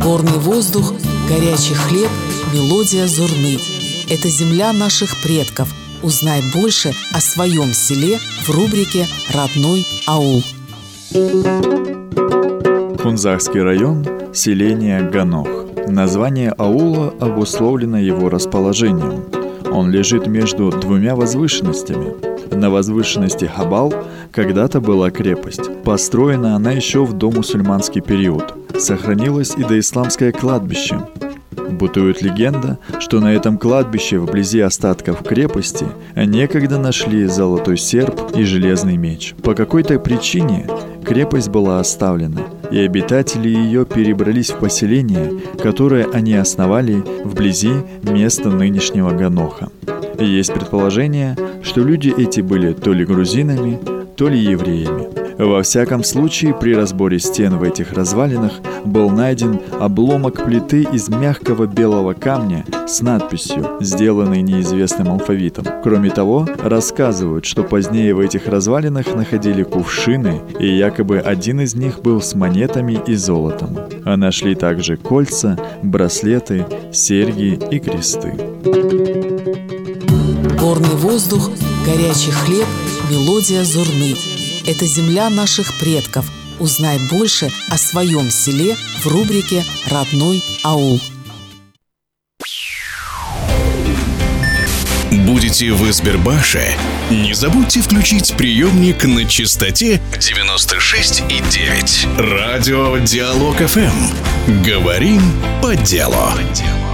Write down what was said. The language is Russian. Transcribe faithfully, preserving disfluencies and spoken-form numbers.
Горный воздух, горячий хлеб, мелодия зурны. Это земля наших предков. Узнай больше о своем селе в рубрике «Родной аул». Хунзахский район, селение Ганох. Название аула обусловлено его расположением. Он лежит между двумя возвышенностями. На возвышенности Хабал когда-то была крепость. Построена она еще в домусульманский период. Сохранилось и доисламское кладбище. Бытует легенда, что на этом кладбище вблизи остатков крепости некогда нашли золотой серп и железный меч. По какой-то причине крепость была оставлена, и обитатели ее перебрались в поселение, которое они основали вблизи места нынешнего Ганоха. И есть предположение, что люди эти были то ли грузинами, то ли евреями. Во всяком случае, при разборе стен в этих развалинах был найден обломок плиты из мягкого белого камня с надписью, сделанной неизвестным алфавитом. Кроме того, рассказывают, что позднее в этих развалинах находили кувшины, и якобы один из них был с монетами и золотом. А нашли также кольца, браслеты, серьги и кресты. Горный воздух, горячий хлеб, мелодия зурны. Это земля наших предков. Узнай больше о своем селе в рубрике «Родной аул». Будете в Избербаше? Не забудьте включить приемник на частоте девяносто шесть и девять. Радио Диалог эф эм. Говорим по делу.